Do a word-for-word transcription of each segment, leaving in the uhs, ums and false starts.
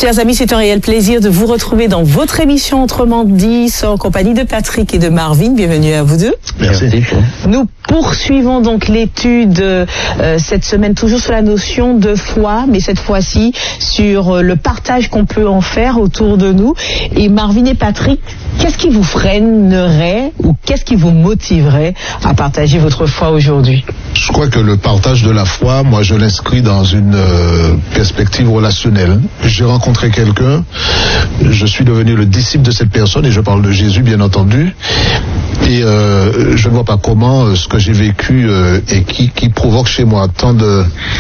Chers amis, c'est un réel plaisir de vous retrouver dans votre émission Autrement dit, en compagnie de Patrick et de Marvin. Bienvenue à vous deux. Merci. Nous poursuivons donc l'étude euh, cette semaine toujours sur la notion de foi, mais cette fois-ci sur euh, le partage qu'on peut en faire autour de nous. Et Marvin et Patrick, qu'est-ce qui vous freinerait ou qu'est-ce qui vous motiverait à partager votre foi aujourd'hui? Je crois que le partage de la foi, moi je l'inscris dans une euh, perspective relationnelle. J'ai rencontré quelqu'un, je suis devenu le disciple de cette personne et je parle de Jésus bien entendu. Et euh, je ne vois pas comment euh, ce que j'ai vécu euh, et qui, qui provoque chez moi tant de,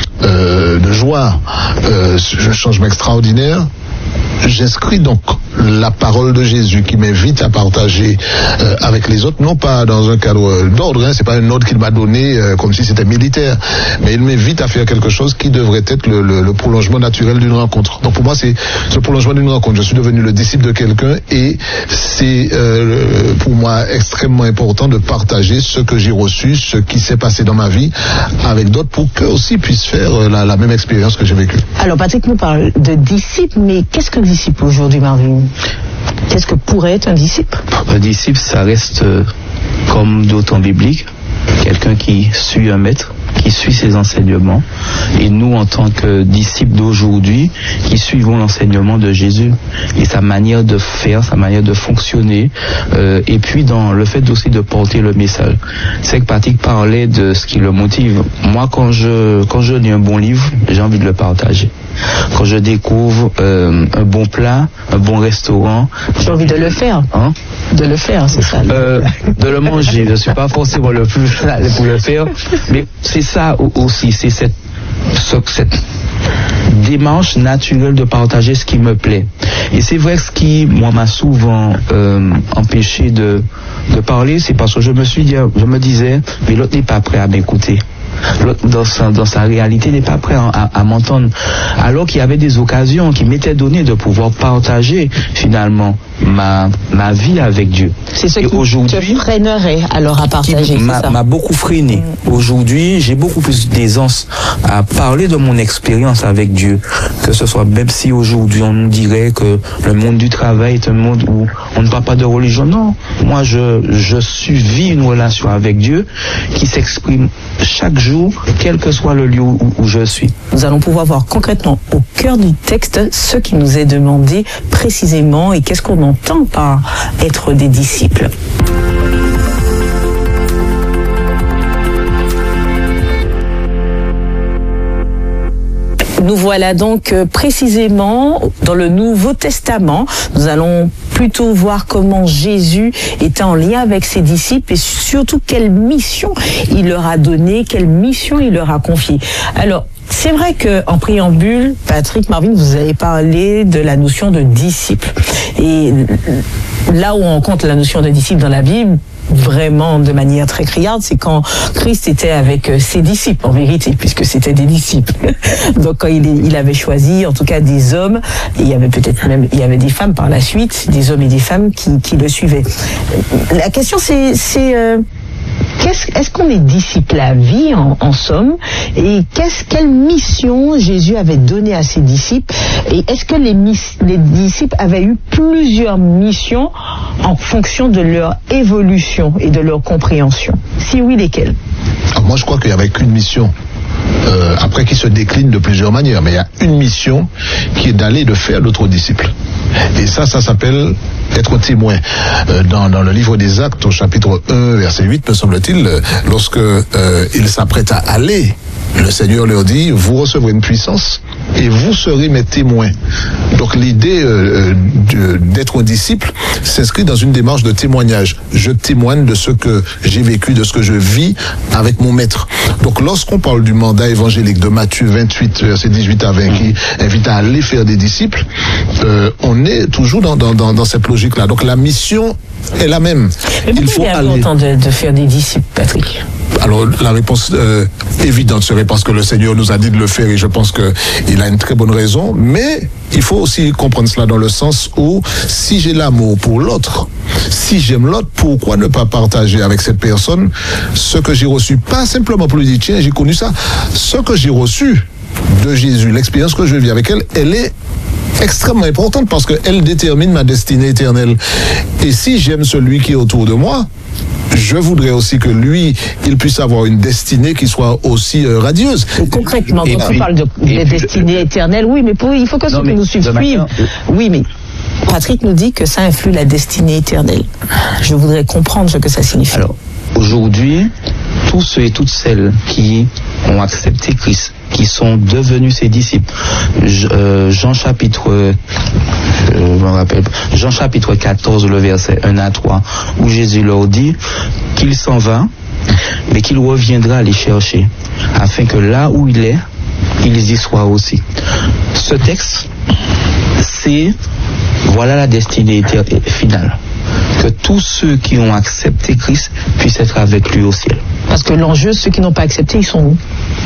euh, de joie, euh, un changement extraordinaire. J'inscris donc la parole de Jésus qui m'invite à partager euh, avec les autres, non pas dans un cadre d'ordre, hein, c'est pas un ordre qu'il m'a donné euh, comme si c'était militaire, mais il m'invite à faire quelque chose qui devrait être le, le, le prolongement naturel d'une rencontre. Donc pour moi c'est ce prolongement d'une rencontre. Je suis devenu le disciple de quelqu'un et c'est euh, pour moi extrêmement important de partager ce que j'ai reçu, ce qui s'est passé dans ma vie avec d'autres pour qu'eux aussi puissent faire euh, la, la même expérience que j'ai vécue. Alors Patrick nous parle de disciple, mais qu'est-ce qu'un disciple aujourd'hui, Marvin? Qu'est-ce que pourrait être un disciple? Un disciple, ça reste euh, comme d'autres en biblique, quelqu'un qui suit un maître, qui suit ses enseignements. Et nous, en tant que disciples d'aujourd'hui, qui suivons l'enseignement de Jésus et sa manière de faire, sa manière de fonctionner, euh, et puis dans le fait aussi de porter le message. C'est que Patrick parlait de ce qui le motive. Moi, quand je quand je lis un bon livre, j'ai envie de le partager. Quand je découvre euh, un bon plat, un bon restaurant, j'ai envie de le faire. Hein? De le faire, c'est ça. Euh, de le manger. Je ne suis pas forcément le plus pour le faire, mais c'est ça aussi, c'est cette, cette démarche naturelle de partager ce qui me plaît. Et c'est vrai que ce qui, moi, m'a souvent euh, empêché de, de parler, c'est parce que je me suis dit, je me disais, mais l'autre n'est pas prêt à m'écouter. L'autre, dans sa, dans sa réalité, n'est pas prêt à, à, à m'entendre. Alors qu'il y avait des occasions qui m'étaient données de pouvoir partager finalement ma, ma vie avec Dieu. C'est ce et qui te freinerait alors à partager. M'a, m'a beaucoup freiné. Mmh. Aujourd'hui, j'ai beaucoup plus d'aisance à parler de mon expérience avec Dieu. Que ce soit, même si aujourd'hui on nous dirait que le monde du travail est un monde où on ne parle pas de religion. Non. Moi, je, je suis vis une relation avec Dieu qui s'exprime chaque jour, quel que soit le lieu où, où je suis. Nous allons pouvoir voir concrètement au cœur du texte ce qui nous est demandé précisément et qu'est-ce qu'on entend par être des disciples. Nous voilà donc précisément dans le Nouveau Testament. Nous allons plutôt voir comment Jésus était en lien avec ses disciples et surtout quelle mission il leur a donnée, quelle mission il leur a confiée. Alors, c'est vrai qu'en préambule, Patrick, Marvin, vous avez parlé de la notion de disciple. Et là où on compte la notion de disciple dans la Bible, vraiment de manière très criarde, c'est quand Christ était avec ses disciples, en vérité, puisque c'était des disciples. Donc quand il, il avait choisi, en tout cas, des hommes, et il y avait peut-être même, il y avait des femmes par la suite, des hommes et des femmes qui, qui le suivaient. La question, c'est, c'est euh, Qu'est-ce, est-ce qu'on est disciple à vie, en, en somme, et qu'est-ce, quelle mission Jésus avait donnée à ses disciples, et est-ce que les, les disciples avaient eu plusieurs missions en fonction de leur évolution et de leur compréhension? Si oui, lesquelles? Alors moi, je crois qu'il n'y avait qu'une mission. Euh, après qui se décline de plusieurs manières, mais il y a une mission qui est d'aller de faire d'autres disciples. Et ça, ça s'appelle être témoin. Euh, dans, dans le livre des Actes, au chapitre un, verset huit, me semble-t-il, lorsque euh, ils s'apprêtent à aller, le Seigneur leur dit, vous recevrez une puissance et vous serez mes témoins. Donc l'idée euh, de, d'être un disciple s'inscrit dans une démarche de témoignage. Je témoigne de ce que j'ai vécu, de ce que je vis avec mon maître. Donc lorsqu'on parle du mandat évangélique de Matthieu vingt-huit, verset dix-huit à vingt, qui invite à aller faire des disciples, euh, on est toujours dans, dans, dans, dans cette logique-là. Donc la mission est la même. Mais il faut aller. Important de, de faire des disciples, Patrick. Alors la réponse euh, évidente serait parce que le Seigneur nous a dit de le faire et je pense qu'il a une très bonne raison, mais il faut aussi comprendre cela dans le sens où si j'ai l'amour pour l'autre, si j'aime l'autre, pourquoi ne pas partager avec cette personne ce que j'ai reçu, pas simplement pour lui dire tiens j'ai connu ça, ce que j'ai reçu de Jésus, l'expérience que je vis avec elle, elle est extrêmement importante parce qu'elle détermine ma destinée éternelle. Et si j'aime celui qui est autour de moi, je voudrais aussi que lui, il puisse avoir une destinée qui soit aussi euh, radieuse. Et concrètement, et quand puis, on parle de, de destinée éternelle, oui, mais pour, il faut que ceux qui nous suivent suivent. Oui, mais Patrick nous dit que ça influe la destinée éternelle. Je voudrais comprendre ce que ça signifie. Alors, aujourd'hui, tous ceux et toutes celles qui ont accepté Christ, qui sont devenus ses disciples, euh, Jean chapitre, euh, je me rappelle, Jean chapitre quatorze, le verset un à trois, où Jésus leur dit qu'il s'en va, mais qu'il reviendra les chercher, afin que là où il est, ils y soient aussi. Ce texte, c'est, voilà la destinée finale. Que tous ceux qui ont accepté Christ puissent être avec lui au ciel. Parce que l'enjeu, ceux qui n'ont pas accepté, ils sont où?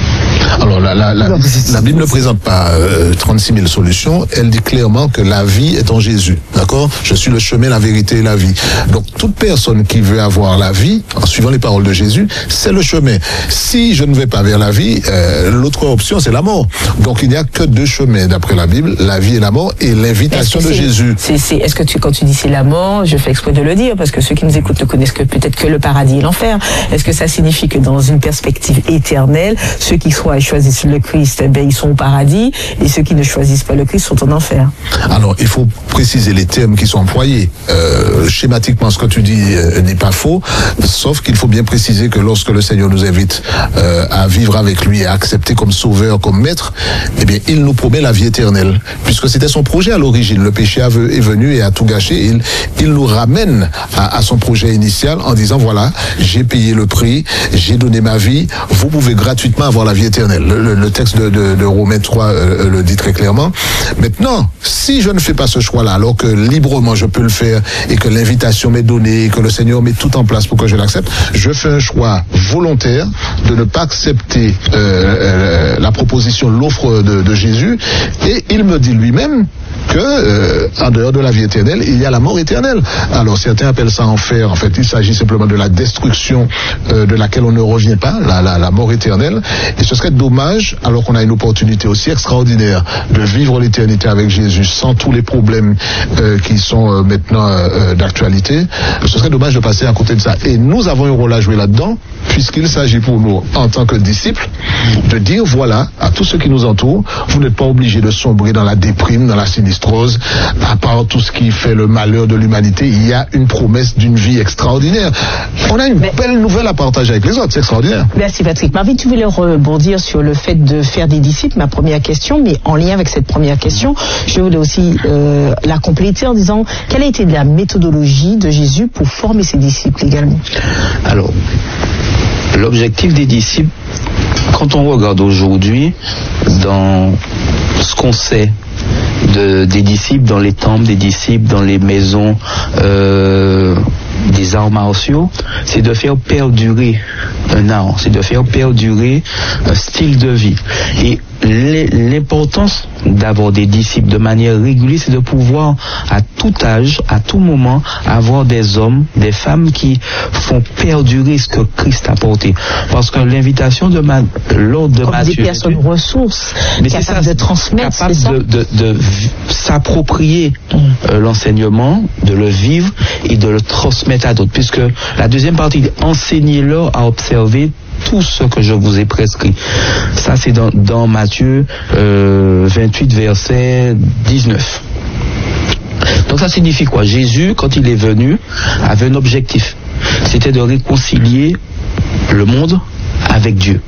Alors la, la, la, la Bible ne présente pas euh, trente-six mille solutions, elle dit clairement que la vie est en Jésus, d'accord? Je suis le chemin, la vérité et la vie. Donc toute personne qui veut avoir la vie, en suivant les paroles de Jésus, c'est le chemin. Si je ne vais pas vers la vie, euh, l'autre option c'est la mort. Donc il n'y a que deux chemins d'après la Bible, la vie et la mort, et l'invitation de Jésus. C'est, c'est, est-ce que tu, quand tu dis c'est la mort, je fais exprès de le dire, parce que ceux qui nous écoutent ne connaissent que peut-être que le paradis et l'enfer. Est-ce que ça signifie que dans une perspective éternelle, ceux qui soit choisissent le Christ, eh bien, ils sont au paradis, et ceux qui ne choisissent pas le Christ sont en enfer? Alors, il faut préciser les termes qui sont employés. Euh, schématiquement, ce que tu dis euh, n'est pas faux, sauf qu'il faut bien préciser que lorsque le Seigneur nous invite euh, à vivre avec lui et à accepter comme sauveur, comme maître, eh bien, il nous promet la vie éternelle, puisque c'était son projet à l'origine. Le péché est venu et a tout gâché. Il, il nous ramène à, à son projet initial en disant, voilà, j'ai payé le prix, j'ai donné ma vie, vous pouvez gratuitement avoir la vie éternelle. Le, le, le texte de, de, de Romains trois euh, le dit très clairement. Maintenant, si je ne fais pas ce choix-là, alors que librement je peux le faire et que l'invitation m'est donnée et que le Seigneur met tout en place pour que je l'accepte, je fais un choix volontaire de ne pas accepter euh, euh, la proposition, l'offre de, de Jésus, et il me dit lui-même que euh, en dehors de la vie éternelle, il y a la mort éternelle. Alors certains appellent ça enfer. En fait, il s'agit simplement de la destruction euh, de laquelle on ne revient pas, la, la, la mort éternelle. Et ce serait dommage, alors qu'on a une opportunité aussi extraordinaire de vivre l'éternité avec Jésus sans tous les problèmes euh, qui sont euh, maintenant euh, d'actualité. Ce serait dommage de passer à côté de ça. Et nous avons un rôle à jouer là-dedans, puisqu'il s'agit pour nous, en tant que disciples, de dire voilà à tous ceux qui nous entourent, vous n'êtes pas obligés de sombrer dans la déprime, dans la sinistrose. À part tout ce qui fait le malheur de l'humanité, il y a une promesse d'une vie extraordinaire. On a une Mais, belle nouvelle à partager avec les autres, c'est extraordinaire. Merci Patrick. Marvin, tu voulais rebondir sur le fait de faire des disciples, ma première question, mais en lien avec cette première question, je voulais aussi euh, la compléter en disant quelle a été la méthodologie de Jésus pour former ses disciples également? Alors, l'objectif des disciples, quand on regarde aujourd'hui dans ce qu'on sait de, des disciples dans les temples, des disciples dans les maisons euh, des arts martiaux, c'est de faire perdurer un art, c'est de faire perdurer un style de vie. Et l'importance d'avoir des disciples de manière régulière, c'est de pouvoir à tout âge, à tout moment, avoir des hommes, des femmes qui font perdurer ce que Christ a porté. Parce que l'invitation de ma, l'ordre de Comme Matthieu, des personnes ressources, mais capables ça, de transmettre, capable c'est ça? de, de, de s'approprier euh, l'enseignement, de le vivre et de le transmettre à d'autres. Puisque la deuxième partie, enseignez-leur à observer tout ce que je vous ai prescrit. Ça, c'est dans, dans Matthieu euh, vingt-huit, verset dix-neuf. Donc ça signifie quoi? Jésus, quand il est venu, avait un objectif. C'était de réconcilier le monde avec Dieu.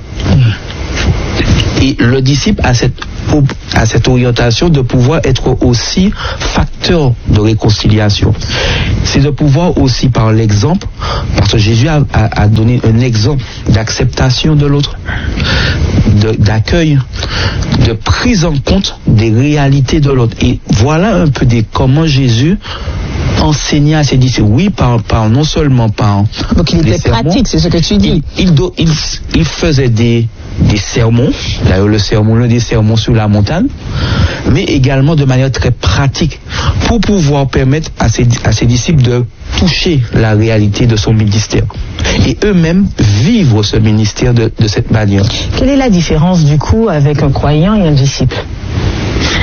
Et le disciple a cette, a cette orientation de pouvoir être aussi facteur de réconciliation. C'est de pouvoir aussi, par l'exemple, parce que Jésus a, a, a donné un exemple d'acceptation de l'autre, de, d'accueil, de prise en compte des réalités de l'autre. Et voilà un peu des, comment Jésus enseignait à ses disciples. Oui, par, par non seulement par... Donc il était sermons, pratique, c'est ce que tu dis. Il, il, il, il faisait des... des sermons, d'ailleurs le sermon, l'un des sermons sur la montagne, mais également de manière très pratique pour pouvoir permettre à ses, à ses disciples de toucher la réalité de son ministère et eux-mêmes vivre ce ministère de, de cette manière. Quelle est la différence du coup avec un croyant et un disciple? Alors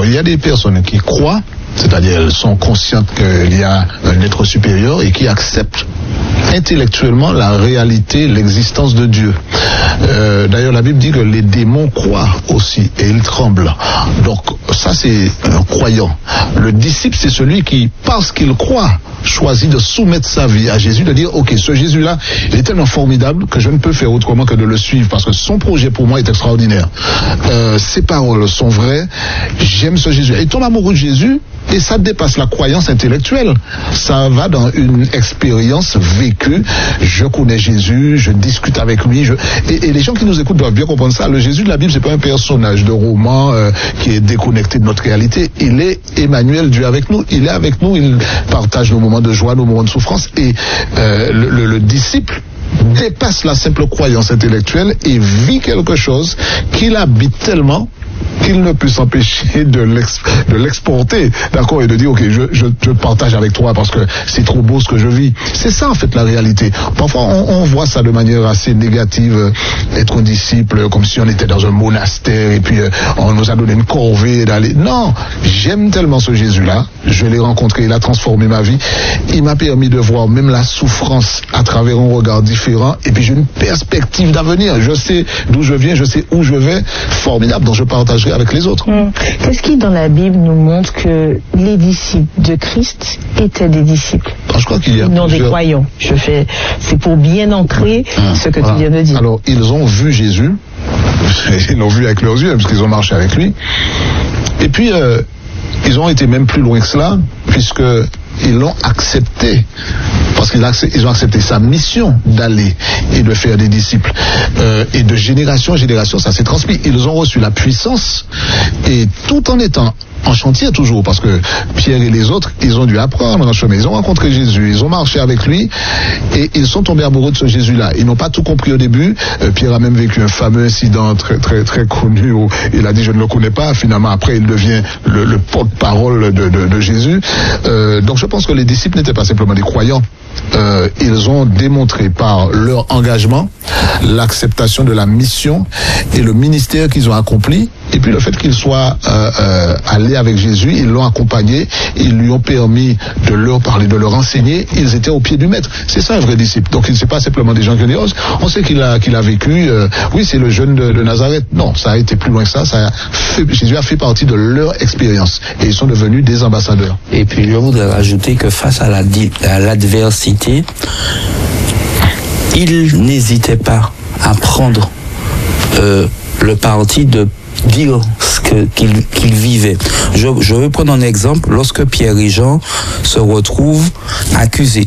Alors il y a des personnes qui croient, c'est-à-dire elles sont conscientes qu'il y a un être supérieur et qui acceptent intellectuellement la réalité, l'existence de Dieu. Euh, d'ailleurs, la Bible dit que les démons croient aussi et ils tremblent. Donc ça, c'est un croyant. Le disciple, c'est celui qui, parce qu'il croit, choisit de soumettre sa vie à Jésus, de dire, ok, ce Jésus-là, il est tellement formidable que je ne peux faire autrement que de le suivre parce que son projet pour moi est extraordinaire. Euh, ses paroles sont vraies, j'aime ce Jésus. Et tombe amoureux de Jésus, et ça dépasse la croyance intellectuelle. Ça va dans une expérience vécue. Je connais Jésus, je discute avec lui. Je... Et, et les gens qui nous écoutent doivent bien comprendre ça. Le Jésus de la Bible, c'est pas un personnage de roman euh, qui est déconnecté de notre réalité. Il est Emmanuel, Dieu avec nous. Il est avec nous. Il partage nos moments de joie, nos moments de souffrance. Et euh, le, le, le disciple dépasse la simple croyance intellectuelle et vit quelque chose qu'il habite tellement qu'il ne peut s'empêcher de, l'ex, de l'exporter, d'accord, et de dire, ok, je, je, je partage avec toi parce que c'est trop beau ce que je vis. C'est ça, en fait, la réalité. Parfois, on, on voit ça de manière assez négative, euh, être un disciple, comme si on était dans un monastère, et puis euh, on nous a donné une corvée d'aller... Non, j'aime tellement ce Jésus-là, je l'ai rencontré, il a transformé ma vie, il m'a permis de voir même la souffrance à travers un regard différent, et puis j'ai une perspective d'avenir. Je sais d'où je viens, je sais où je vais, formidable, dont je partagerai avec les autres. Mmh. Qu'est-ce qui dans la Bible nous montre que les disciples de Christ étaient des disciples? Ah, je crois qu'il y a non plusieurs... des croyants. Je fais, c'est pour bien ancrer mmh. ce que voilà. tu viens de dire. Alors ils ont vu Jésus, ils l'ont vu avec leurs yeux parce qu'ils ont marché avec lui. Et puis euh, ils ont été même plus loin que cela puisque ils l'ont accepté. Parce qu'ils ont accepté sa mission d'aller et de faire des disciples. Euh, et de génération en génération, ça s'est transmis. Ils ont reçu la puissance et tout en étant en chantier toujours, parce que Pierre et les autres, ils ont dû apprendre en chemin. Ils ont rencontré Jésus, ils ont marché avec lui et ils sont tombés amoureux de ce Jésus-là. Ils n'ont pas tout compris au début. Euh, Pierre a même vécu un fameux incident très très très connu où il a dit je ne le connais pas. Finalement après il devient le, le porte-parole de, de, de Jésus. Euh, donc je pense que les disciples n'étaient pas simplement des croyants. Euh, ils ont démontré par leur engagement l'acceptation de la mission et le ministère qu'ils ont accompli, et puis le fait qu'ils soient euh, euh, allés avec Jésus, ils l'ont accompagné, ils lui ont permis de leur parler, de leur enseigner, ils étaient au pied du maître. C'est ça un vrai disciple. Donc il ne c'est pas simplement des gens qui disent oh, on sait qu'il a, qu'il a vécu, euh, oui c'est le jeune de, de Nazareth. Non, ça a été plus loin que ça, ça a fait, Jésus a fait partie de leur expérience et ils sont devenus des ambassadeurs. Et puis je voudrais rajouter que face à, la, à l'adversité, ils n'hésitaient pas à prendre euh, le parti de dire ce que, qu'il, qu'il vivait. Je, je vais prendre un exemple. Lorsque Pierre et Jean se retrouvent accusés.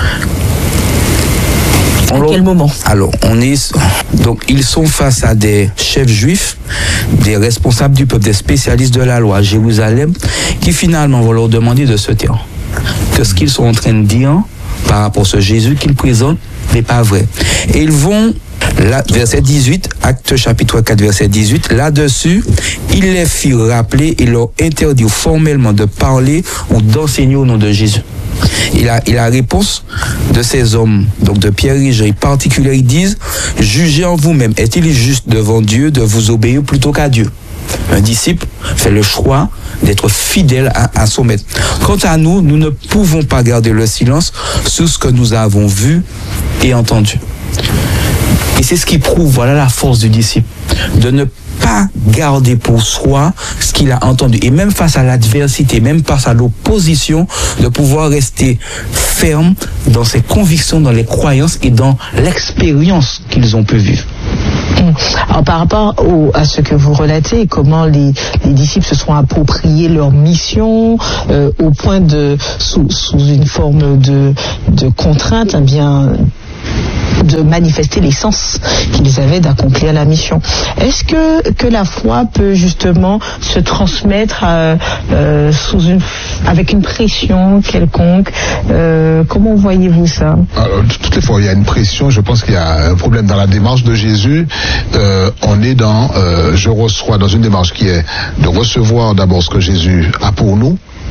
À quel moment? Alors, on est donc ils sont face à des chefs juifs, des responsables du peuple, des spécialistes de la loi à Jérusalem, qui finalement vont leur demander de se taire. Que ce qu'ils sont en train de dire par rapport à ce Jésus qu'ils présentent n'est pas vrai. Et ils vont, là, verset dix-huit, acte chapitre quatre, verset dix-huit, là-dessus, il les fit rappeler et leur interdit formellement de parler ou d'enseigner au nom de Jésus. Et la, et la réponse de ces hommes, donc de Pierre et Jean, en particulier, ils disent, jugez en vous-même, est-il juste devant Dieu de vous obéir plutôt qu'à Dieu? Un disciple fait le choix d'être fidèle à, à son maître. Quant à nous, nous ne pouvons pas garder le silence sur ce que nous avons vu et entendu. Et c'est ce qui prouve, voilà la force du disciple, de ne pas garder pour soi ce qu'il a entendu. Et même face à l'adversité, même face à l'opposition, de pouvoir rester ferme dans ses convictions, dans les croyances et dans l'expérience qu'ils ont pu vivre. Alors, par rapport au, à ce que vous relatez, comment les, les disciples se sont appropriés leur mission euh, au point de, sous, sous une forme de, de contrainte, eh bien, de manifester l'essence qu'ils avaient d'accomplir la mission. Est-ce que, que la foi peut justement se transmettre euh, euh, sous une, avec une pression quelconque? euh, Comment voyez-vous ça? Alors, toutes les fois il y a une pression, je pense qu'il y a un problème dans la démarche de Jésus. Euh, on est dans, euh, je reçois dans une démarche qui est de recevoir d'abord ce que Jésus a pour nous,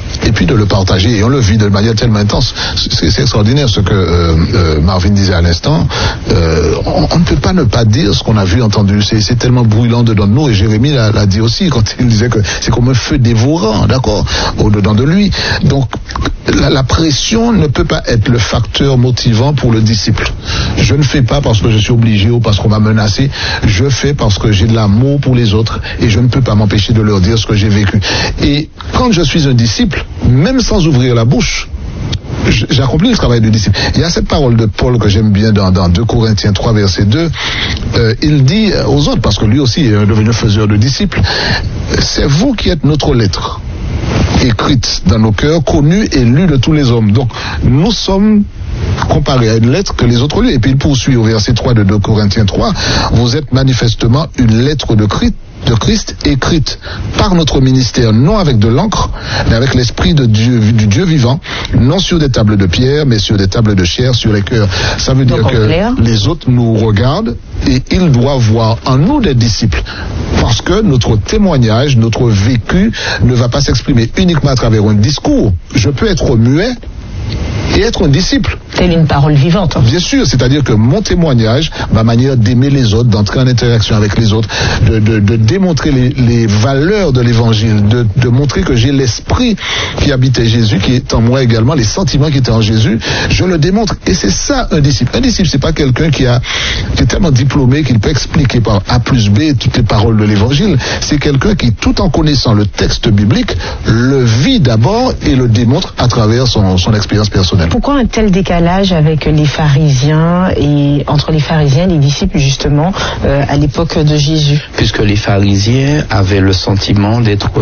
et puis de le partager. Et on le vit de manière tellement intense. C'est, c'est extraordinaire ce que euh, euh, Marvin disait à l'instant. Euh, on, on ne peut pas ne pas dire ce qu'on a vu, entendu. C'est, c'est tellement brûlant dedans de nous. Et Jérémie l'a, l'a dit aussi quand il disait que c'est comme un feu dévorant, d'accord, au-dedans de lui. Donc, la, la pression ne peut pas être le facteur motivant pour le disciple. Je ne fais pas parce que je suis obligé ou parce qu'on m'a menacé. Je fais parce que j'ai de l'amour pour les autres et je ne peux pas m'empêcher de leur dire ce que j'ai vécu. Et quand je suis un disciple, même sans ouvrir la bouche, j'accomplis le travail du disciple. Il y a cette parole de Paul que j'aime bien dans, dans deux Corinthiens trois verset deux. Euh, il dit aux autres, parce que lui aussi est devenu faiseur de disciples, c'est vous qui êtes notre lettre, écrite dans nos cœurs, connue et lue de tous les hommes. Donc nous sommes comparés à une lettre que les autres lisent. Et puis il poursuit au verset trois de deux Corinthiens trois, vous êtes manifestement une lettre de Christ, de Christ écrite par notre ministère, non avec de l'encre, mais avec l'esprit de Dieu, du Dieu vivant, non sur des tables de pierre, mais sur des tables de chair, sur les cœurs. Ça veut dire que clair. Les autres nous regardent et ils doivent voir en nous des disciples. Parce que notre témoignage, notre vécu ne va pas s'exprimer uniquement à travers un discours. Je peux être muet et être un disciple. Telle une parole vivante. Bien sûr, c'est-à-dire que mon témoignage, ma manière d'aimer les autres, d'entrer en interaction avec les autres, de, de, de démontrer les, les valeurs de l'évangile, de, de montrer que j'ai l'esprit qui habitait Jésus, qui est en moi également, les sentiments qui étaient en Jésus, je le démontre. Et c'est ça un disciple. Un disciple, c'est pas quelqu'un qui a, qui est tellement diplômé qu'il peut expliquer par A plus B toutes les paroles de l'évangile. C'est quelqu'un qui, tout en connaissant le texte biblique, le vit d'abord et le démontre à travers son, son expérience personnelle. Pourquoi un tel décalage avec les pharisiens et entre les pharisiens et les disciples justement euh, à l'époque de Jésus? Puisque les pharisiens avaient le sentiment d'être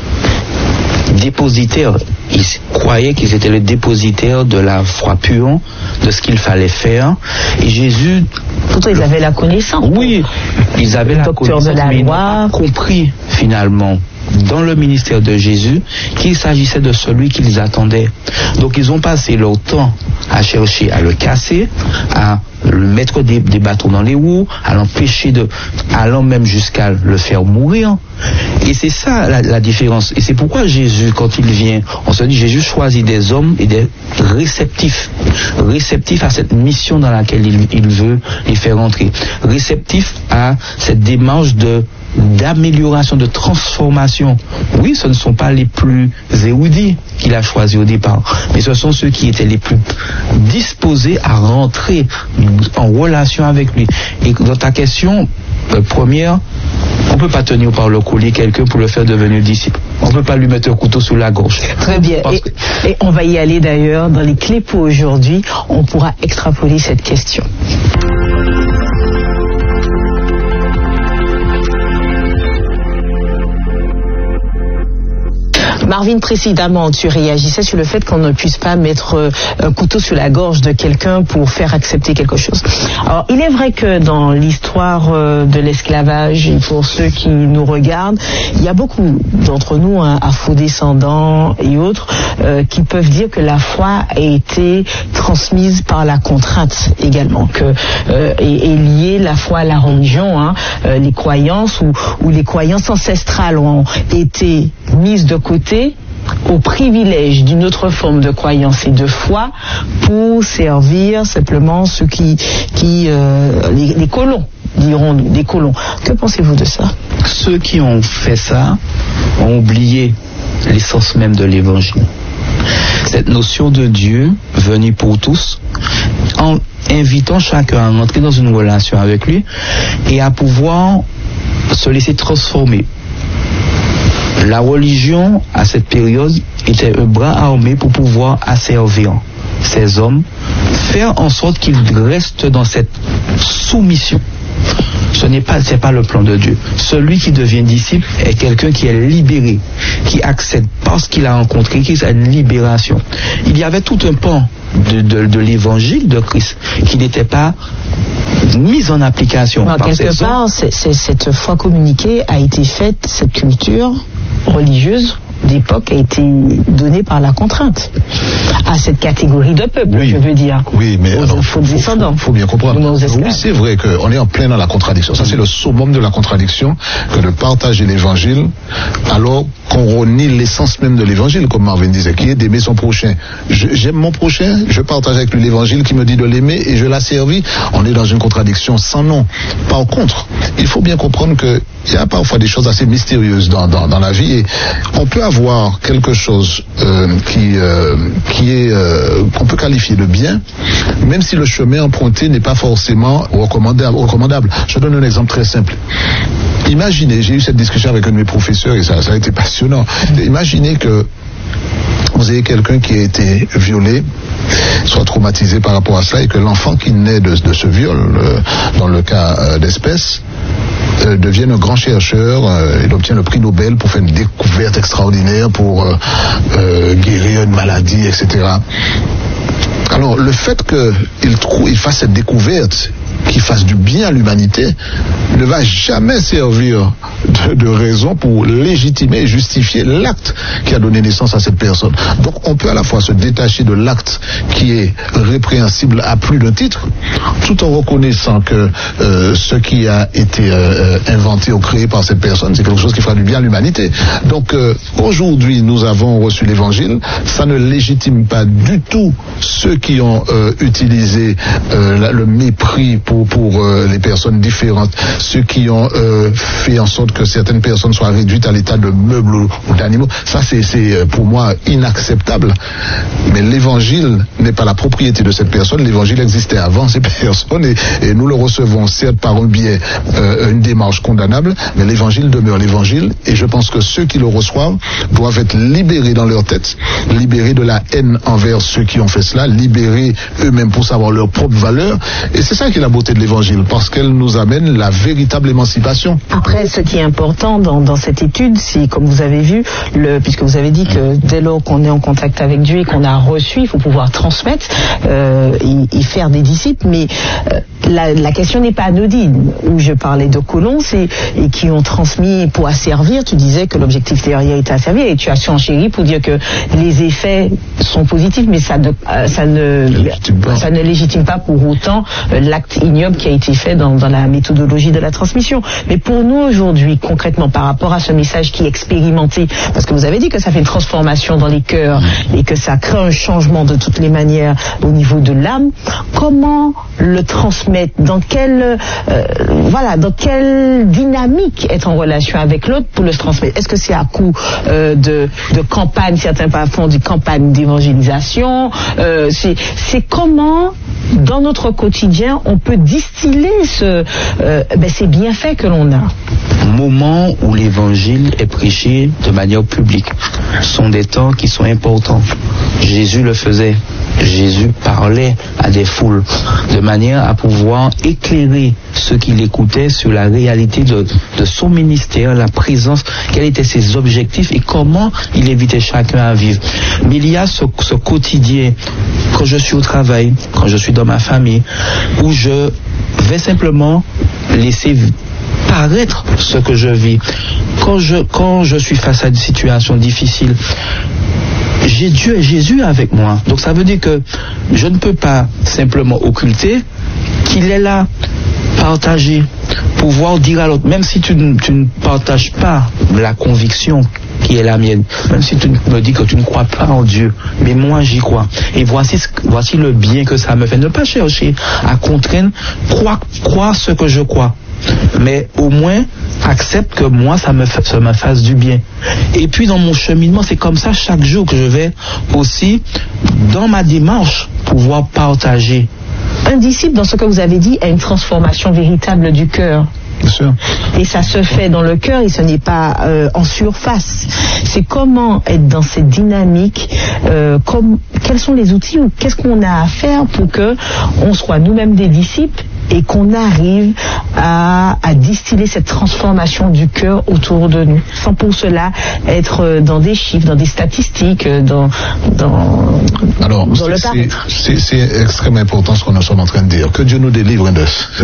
dépositaires. Ils croyaient qu'ils étaient les dépositaires de la foi pure, de ce qu'il fallait faire. Et Jésus... Pourtant, ils avaient la connaissance. Oui, ils avaient la connaissance, de la mais loi. Ils n'ont pas compris finalement dans le ministère de Jésus qu'il s'agissait de celui qu'ils attendaient. Donc ils ont passé leur temps à chercher à le casser, à mettre des, des bâtons dans les roues, à l'empêcher de, allant même jusqu'à le faire mourir. Et c'est ça la, la différence. Et c'est pourquoi Jésus, quand il vient, on se dit Jésus choisit des hommes et des réceptifs, réceptifs à cette mission dans laquelle il, il veut les faire entrer, réceptifs à cette démarche de d'amélioration, de transformation. Oui, ce ne sont pas les plus érudits qu'il a choisis au départ, mais ce sont ceux qui étaient les plus disposés à rentrer en relation avec lui. Et dans ta question euh, première, on ne peut pas tenir par le collier quelqu'un pour le faire devenir disciple. On ne peut pas lui mettre un couteau sous la gorge. Très bien. Et, que... et on va y aller d'ailleurs dans les clés pour aujourd'hui. On pourra extrapoler cette question. Marvin, précédemment, tu réagissais sur le fait qu'on ne puisse pas mettre un couteau sur la gorge de quelqu'un pour faire accepter quelque chose. Alors, il est vrai que dans l'histoire de l'esclavage, et pour ceux qui nous regardent, il y a beaucoup d'entre nous, hein, afro-descendants et autres, euh, qui peuvent dire que la foi a été transmise par la contrainte également, que euh, est, est liée la foi à la religion, hein, euh, les croyances ou, ou les croyances ancestrales ont été mises de côté au privilège d'une autre forme de croyance et de foi pour servir simplement ceux qui, qui euh, les, les colons, dirons-nous, des colons. Que pensez-vous de ça? Ceux qui ont fait ça ont oublié l'essence même de l'évangile. Cette notion de Dieu venu pour tous, en invitant chacun à rentrer dans une relation avec lui et à pouvoir se laisser transformer. La religion, à cette période, était un bras armé pour pouvoir asservir ces hommes, faire en sorte qu'ils restent dans cette soumission. Ce n'est pas, c'est pas le plan de Dieu. Celui qui devient disciple est quelqu'un qui est libéré, qui accède parce qu'il a rencontré Christ à une libération. Il y avait tout un pan de, de, de l'évangile de Christ qui n'était pas mise en application. Alors, par quelque part, c'est, c'est, cette foi communiquée a été faite, cette culture religieuse d'époque a été donné par la contrainte à cette catégorie de peuple, oui. je veux dire. Oui, mais aux, alors, aux descendants. Il faut, faut bien comprendre. Oui, c'est vrai qu'on est en plein dans la contradiction. Ça, c'est le summum de la contradiction que de partager l'évangile alors qu'on renie l'essence même de l'évangile, comme Marvin disait, qui est d'aimer son prochain. Je, j'aime mon prochain, je partage avec lui l'évangile qui me dit de l'aimer et je l'ai servi. On est dans une contradiction sans nom. Par contre, il faut bien comprendre que il y a parfois des choses assez mystérieuses dans, dans, dans la vie et on peut avoir quelque chose euh, qui, euh, qui est euh, qu'on peut qualifier de bien, même si le chemin emprunté n'est pas forcément recommandable. recommandable. Je donne un exemple très simple. Imaginez, j'ai eu cette discussion avec un de mes professeurs et ça, ça a été passionnant. Imaginez que vous avez quelqu'un qui a été violé, soit traumatisé par rapport à cela, et que l'enfant qui naît de, de ce viol, euh, dans le cas euh, d'espèce, euh, devienne un grand chercheur, euh, il obtient le prix Nobel pour faire une découverte extraordinaire, pour euh, euh, guérir une maladie, et cetera. Alors, le fait qu'il trou- il fasse cette découverte, qu'il fasse du bien à l'humanité, ne va jamais servir de, de raison pour légitimer et justifier l'acte qui a donné naissance à cette personne. Donc on peut à la fois se détacher de l'acte qui est répréhensible à plus d'un titre, tout en reconnaissant que euh, ce qui a été euh, inventé ou créé par cette personne, c'est quelque chose qui fera du bien à l'humanité. Donc euh, aujourd'hui, nous avons reçu l'évangile, ça ne légitime pas du tout ceux qui ont euh, utilisé euh, le mépris pour, pour euh, les personnes différentes, ceux qui ont euh, fait en sorte que certaines personnes soient réduites à l'état de meubles ou, ou d'animaux. Ça, c'est, c'est pour moi inacceptable. Mais l'évangile n'est pas la propriété de cette personne. L'évangile existait avant ces personnes et, et nous le recevons certes par un biais, euh, une démarche condamnable, mais l'évangile demeure l'évangile et je pense que ceux qui le reçoivent doivent être libérés dans leur tête, libérés de la haine envers ceux qui ont fait cela, libérés eux-mêmes pour savoir leur propre valeur. Et c'est ça qui est la beauté de l'évangile, parce qu'elle nous amène la véritable émancipation. Après, ce qui est important dans, dans cette étude, c'est, comme vous avez vu, le, puisque vous avez dit que dès lors qu'on est en contact avec Dieu et qu'on a reçu, il faut pouvoir transmettre euh, et, et faire des disciples, mais euh, la, la question n'est pas anodine. Où je parlais de colons, c'est, et qui ont transmis pour asservir, tu disais que l'objectif derrière était asservir, et tu as surenchéri pour dire que les effets sont positifs, mais ça ne, ça ne, ça ne légitime pas pour autant l'acte ignoble qui a été fait dans, dans la méthodologie de la transmission. Mais pour nous aujourd'hui, concrètement, par rapport à ce message qui est expérimenté, parce que vous avez dit que ça fait une transformation dans les cœurs et que ça crée un changement de toutes les manières au niveau de l'âme, comment le transmettre, dans quelle, euh, voilà, dans quelle dynamique être en relation avec l'autre pour le transmettre? Est-ce que c'est à coup euh, de, de campagne, certains font des campagnes d'évangélisation, euh, c'est, c'est comment dans notre quotidien on peut distiller ce, euh, ben, ces bienfaits que l'on a? Moment où l'évangile est prêché de manière publique sont des temps qui sont importants. Jésus le faisait. Jésus parlait à des foules de manière à pouvoir éclairer ceux qui l'écoutaient sur la réalité de, de son ministère, la présence, quels étaient ses objectifs et comment il invitait chacun à vivre. Mais il y a ce, ce quotidien, quand je suis au travail, quand je suis dans ma famille, où je vais simplement laisser paraître ce que je vis. Quand je, quand je suis face à une situation difficile, j'ai Dieu et Jésus avec moi. Donc ça veut dire que je ne peux pas simplement occulter qu'il est là, partager, pouvoir dire à l'autre, même si tu ne, tu ne partages pas la conviction qui est la mienne, même si tu me dis que tu ne crois pas en Dieu, mais moi j'y crois. Et voici, ce, voici le bien que ça me fait. Ne pas chercher à contraindre, croire, croire ce que je crois, mais au moins accepte que moi ça me, ça me fasse du bien. Et puis dans mon cheminement, c'est comme ça chaque jour que je vais aussi dans ma démarche pouvoir partager. Un disciple, dans ce que vous avez dit, a une transformation véritable du cœur. Bien sûr. Et ça se fait dans le cœur et ce n'est pas euh, en surface. C'est comment être dans cette dynamique, euh, comme, quels sont les outils ou qu'est-ce qu'on a à faire pour que on soit nous-mêmes des disciples et qu'on arrive à, à distiller cette transformation du cœur autour de nous, sans pour cela être dans des chiffres, dans des statistiques, dans, dans, Alors, dans c'est, le paraître. C'est, c'est, c'est extrêmement important ce qu'on est en train de dire. Que Dieu nous délivre de